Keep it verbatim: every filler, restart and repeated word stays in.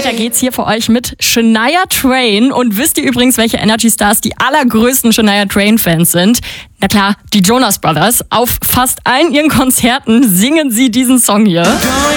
Weiter geht's hier für euch mit Shania Twain. Und wisst ihr übrigens, welche Energy Stars die allergrößten Shania Twain-Fans sind? Na klar, die Jonas Brothers. Auf fast allen ihren Konzerten singen sie diesen Song hier.